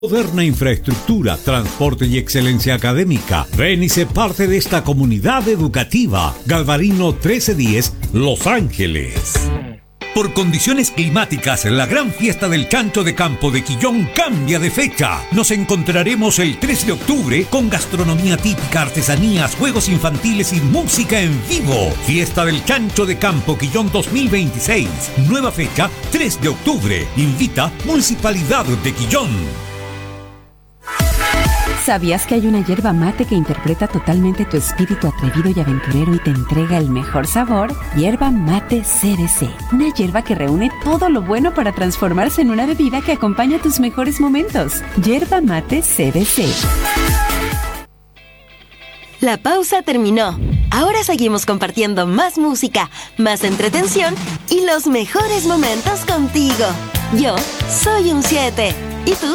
Moderna infraestructura, transporte y excelencia académica. Ven y sé parte de esta comunidad educativa. Galvarino 1310, Los Ángeles. Por condiciones climáticas, la gran fiesta del chancho de campo de Quillón cambia de fecha. Nos encontraremos el 3 de octubre con gastronomía típica, artesanías, juegos infantiles y música en vivo. Fiesta del chancho de campo Quillón 2026. Nueva fecha, 3 de octubre. Invita Municipalidad de Quillón. ¿Sabías que hay una yerba mate que interpreta totalmente tu espíritu atrevido y aventurero y te entrega el mejor sabor? Yerba Mate CBC. Una yerba que reúne todo lo bueno para transformarse en una bebida que acompaña tus mejores momentos. Yerba Mate CBC. La pausa terminó. Ahora seguimos compartiendo más música, más entretención y los mejores momentos contigo. Yo soy un 7. ¿Y tú?